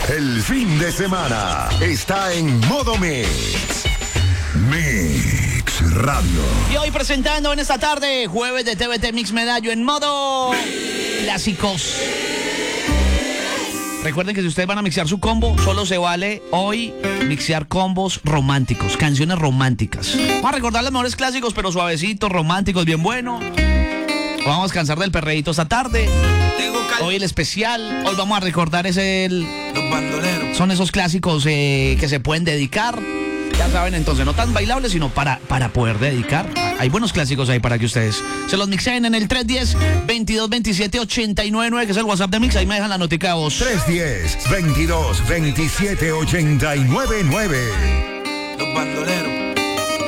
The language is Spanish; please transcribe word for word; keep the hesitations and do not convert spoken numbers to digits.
El fin de semana está en modo Mix. Mix Radio. Y hoy presentando en esta tarde, jueves de T V T Mix Medallo en modo clásicos. Recuerden que si ustedes van a mixear su combo, solo se vale hoy mixear combos románticos, canciones románticas. Vamos a recordar los mejores clásicos, pero suavecitos, románticos, bien buenos. Vamos a descansar del perreíto esta tarde. Hoy el especial, hoy vamos a recordar ese el, Los bandoleros. son esos clásicos eh, que se pueden dedicar. Ya saben, entonces, no tan bailables, sino para, para poder dedicar. Hay buenos clásicos ahí para que ustedes se los mixeen en el tres uno cero, veintidós veintisiete, ochenta y nueve nueve, que es el WhatsApp de Mix. Ahí me dejan la notica de voz. tres uno cero, veintidós veintisiete, ochenta y nueve nueve. Los bandoleros.